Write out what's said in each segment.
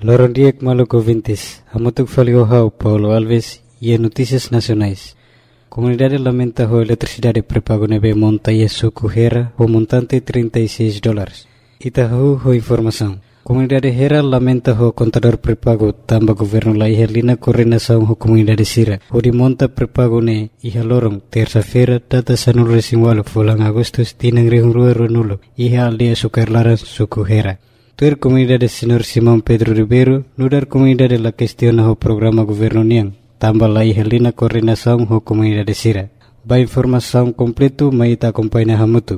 Lorondiek Maluco Vintes, Hamutuk Faliohau, Paulo Alves e Notícias Nacionais. Comunidade lamenta a eletricidade pré-pago neve montanha suco Hera o montante $36. Itahu ho informação. Comunidade Hera lamenta o contador pré-pago tamba governo la ihalina coordenação ho comunidade Sira. O de monta pré-pago ne iha lorong terça-feira data sanul resinwalo fulang Agustus tinang rihurua nulo iha aldia sukarlaran suco Hera. Tuer comunidade Senhor Simão Pedro Ribeiro, nudar comunidade la questiona o programa governo niang, tambah la ihalina coordenação ho comunidade Sira. Ba informação completo mai ta acompanha hamutu.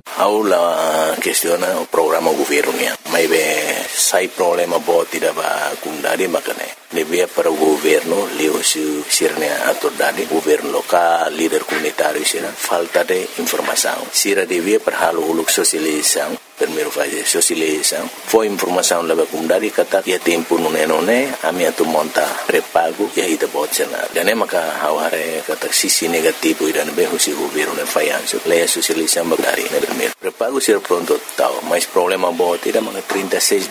Aula questiona o programa governo niang. Mai be sai problema boti da ba kundari makane. Lebih para o governo leo sirnya atordade governo lokal líder comunitário sira falta de informação. Sira devia para halo uluk sosialização. Primeiro fase sosialização. Foi informação leva kundari kata ya tempo nune ami atu monta pré-pago ya ita botsena. Dan maka haware kata sisi negativo idan be husi governo fayanso. Leia sosialização bagari na primeiro. Pré-pago sira pronto tau, mas problema boti da mga $36.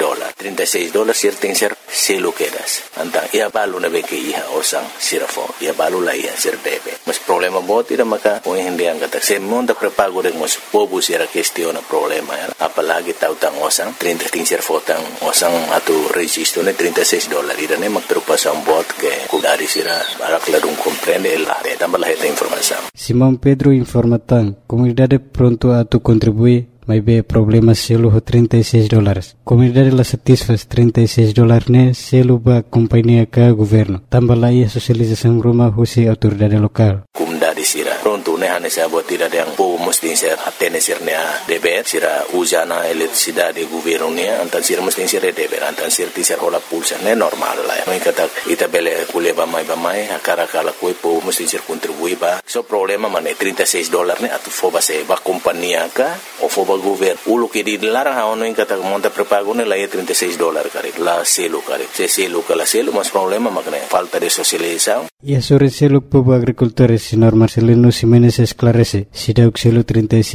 $36 sir tem ser selo quedas. Antang ia balu na beke iha osang sirafo. Ia balu la iha sir debe. Mas problema boti da maka o hindi ang kata se monta pré-pago de mos pobu sira questiona problema ya. Apalagi tahu tang osang 30 tingser fotang osang atau registro ne $36 irane magpropasang bot ke kudari sira barak ladung comprende la tambah la esta informação. Simão Pedro informatan comunidade pronto a tu contribuir mas be problema selo ho $36. Comunidade la satisfaz $36 ne selo ba companhia ka governo. Tambah la ia sosialização rumah husi autoridade lokal. Comunidade sira pronto ne hane sa bot tidak yang po mesti ser atene sirnya deber sira usana eletricidade governo ne antan sira mesti sira deber antan sira tisar hola pulsa ne normal la. Mai kata ita bele kuleba mai akara kala koi po mesti sir contribui ba. So problema mane $36 ne atu foba se ba companhia ka o foba governo ulo ke di larang ha ono kata monta pré-pago ne la $36 kare la selo kare se selo kala selo mas problema makne falta de socialização. E sobre selo povo agricultores senhor Marcelino Ximenes esclarece se dá o selo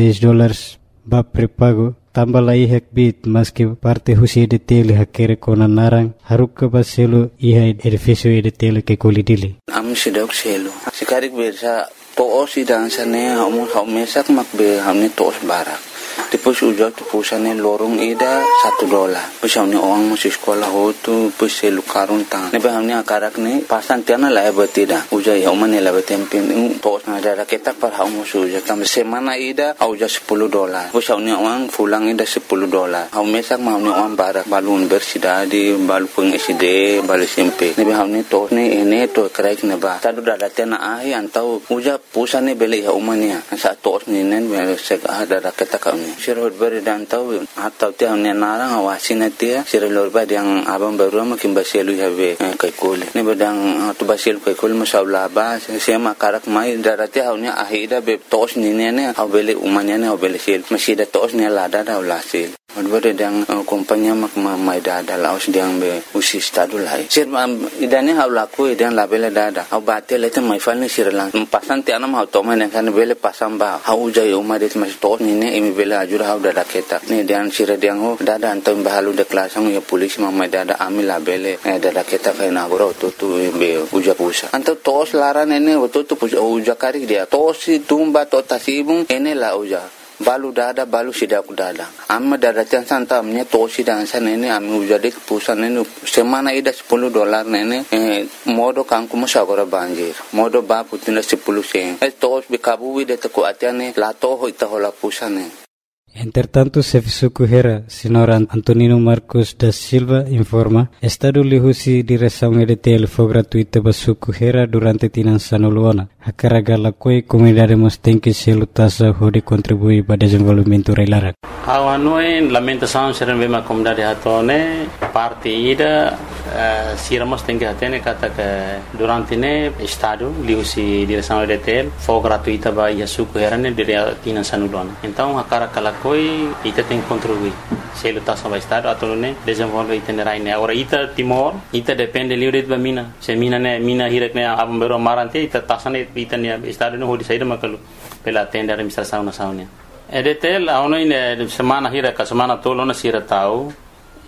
$36 ba pré-pago tambah la ihak bit mas que parte husi de tele hakere kona narang haruk ke ba selo iha edifício de tele ke kolidili am sidok selo sikarik bersa to osidang sane mesak makbe hamne tos barak Depois uja tu pusane lorong ida $1. Pusane orang masih sekolah hotu puse lukarun tang. Nebe hamne akarak ne pasan tiana la betida. Uja ya umane la betempin tos na dara ketak par hau musu uja tam semana ida au ja $10. Pusane orang fulang ida $10. Hau mesak ma hamne orang barak balun bersidadi balu peng SD balu SMP. Nebe hamne tos ne ene to kraik ne ba. Tadu dara tiana ahi antau uja pusane bele ya umane sa tos ne nen sek dara ketak Sirot beri dan tahu atau tiang nenarang awasina tia sirot beri yang abang baru makin basielu habe kaikul ni bedang tu basielu kaikul masalah ba saya makarak mai darati haunya ahida be tos ni ne au bele umanya ne au bele sil masih da tos ne lada da ulasil Odbere dang kompanya mak mai dada laos dang be usi stadu lai. Sir idane hau laku idang labele dada. Au bate lete mai falni sir lang. Pasan ti anam hau toma ne kan bele pasam ba. Hau jai umade mas to ni ne imi bele ajur hau dada keta. Ne dan sir dang ho dada antam bahalu de klasang ya polis mai dada ami labele dada keta kai na goro to be uja pusa. Anto tos laran ene to uja kari dia. Tosi tumba to tasibung ene la uja. Balu dada balu sidak dada amma dada tiang santa amnya tosi dan sana ini ami ujade pusan ini semana ida $10 nene modo kangku masagora banjir modo ba putina 10 sen tos bikabu de taku atiane la to hoita hola pusane. Entretanto, Sefisuku Hera, senhor Antonino Marcos da Silva, informa, Estado lihusi direção EDTL foi gratuita para Suku Hera durante Tinan Sanuluana. A carga la coi comunidade tem que se lutasa de contribuir para o desenvolvimento reilara. A noi lamentação ser uma comunidade hatone parte ida siramos tem que atene kata que durante ne Estado lihusi direção EDTL foi gratuita para Suku Hera ne dire Tinan Sanuluana. Então a carga la coi ita tem que contribuir. Se lutasa para Estado atau ne desenvolve itinerário ne. Agora ita Timor ita depende livre de mina. Se mina hirak ne abang baru marante ita tasane ita ne Estado no hodi saída makalu pela tenda administração nacional. EDTL a ono semana hira ka semana tolo na sira tau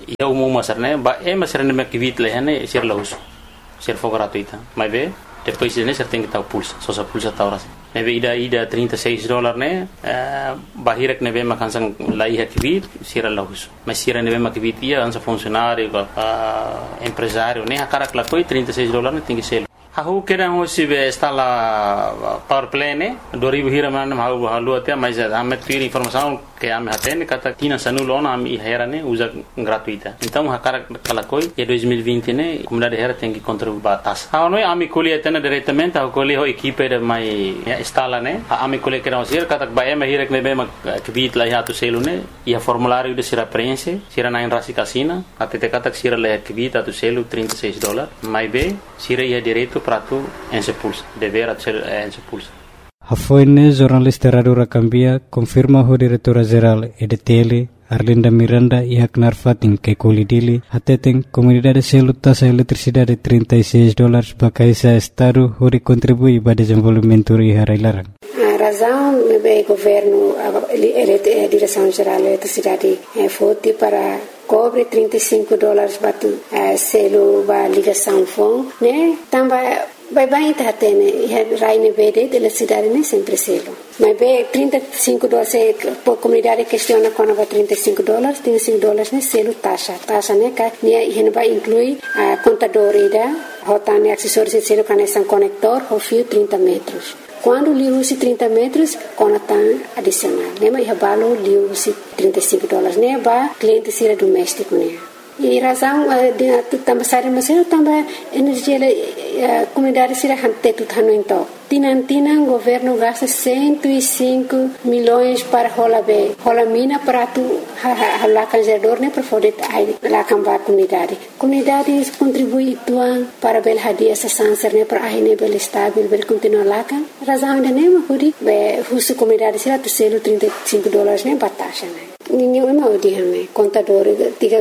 ia umum masar né ba masar né makivit leh né ser laus ser for gratuita mas be depois né ser tem que tal pulsa só sa pulsa tauras né be ida $36 né bahirak né be makansang lai hakivit ser laus mas ser né be makivit ia ansa funcionário empresário né akara klakoi $36 né tem que ser Aku kira hoje está lá power play né 2000 hira mana halu até mas ame tira informação que ame atende kata tina sanulona ame hera né usa gratuita então hakara kalakoi e 2020 né comunidade hera tem que contribuir batas não é ame colhe atende diretamente a colhe ho equipe de mai instala né ame colhe kira hoje kata ba ame hira né bem que bit lá hatu selo né e a formulário de sira preenche sira na rasi casina até kata sira lá que bit hatu selo $36 mais bem sira ia direito prato en sepulsa dever ser en sepulsa. Hafoine jornalista Radio Rakambia confirma o diretora geral EDTL Arlinda Miranda e Haknar Fatin que colidili atetem comunidade selo taxa eletricidade $36 bakaisa estado onde contribui para desenvolvimento e harailarang. A razão é o governo, a direção geral da eletricidade foi para cobre $35 batu selo ba ligação fon né também vai tá tendo raine verde da cidade né sempre selo mas be $35 por comunidade questiona quando vai $35 né selo taxa né que né vai incluir a contador ida rotane acessórios de selo conexão conector o fio 30 metros. Quando li usi 30 metros, conatan adicional. Né, mas balo li usi $35. Né, ba cliente sira doméstico né. E razão de também sair mas eu também energia comunidade sira hante tudo hano então. Tinan governo gasta 105 milhões para rola mina para tu lá canjador né para poder lá cambar comunidade contribui tuan para bel hadia essa sanser né para aí né bel estável bel continuar lá kan razão de né mas be husu comunidade sira tu selo $35 né batasha né ninguém é mal de né contador diga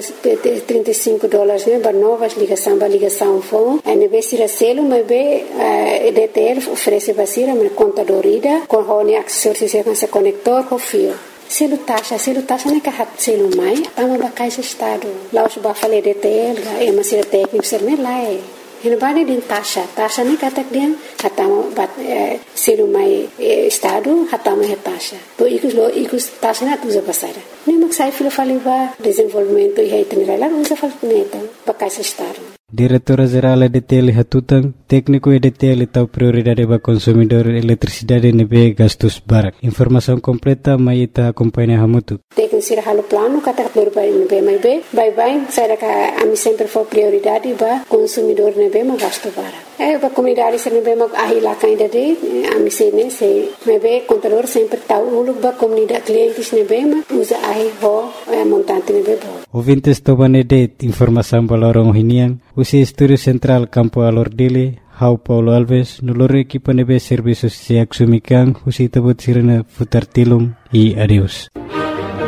$35 né para novas ligação fone é né sira selo mas be EDTL oferece basira mas contador ida com hone acessórios com esse conector com fio selo taxa né que hat selo mai tama bakais estado lá os ba falei EDTL é mas sira técnico ser né lá é Hinabani din taxa ni katak dia hatama bat selo mai estado hatama he taxa to ikus taxa na tuza pasara ni maksai filo faliva desenvolvimento e itinerário lá usa falneta bakais estado Diretora Geral EDTL Hatutang, técnico EDTL tau prioridade para consumidor eletricidade nebe gastos barak. Informação completa mai ita acompanha hamutu. Técnico sira halo plano kata prioridade nebe mai be, bye saya ka ami sempre for prioridade para consumidor nebe ma gasto barak. Para comunidade sira nebe ma ahila kainda de ami sene se nebe contador sempre tau uluk ba comunidade clientes nebe ma usa ahi ho montante nebe bo. Ouvintes tobanede informação balorong hinian. Usi Estúdio Central Campo Alordile, Hau Paulo Alves, nulor equipa nebe serviços se axumikan, usi tabut sirena futar tilum e adeus.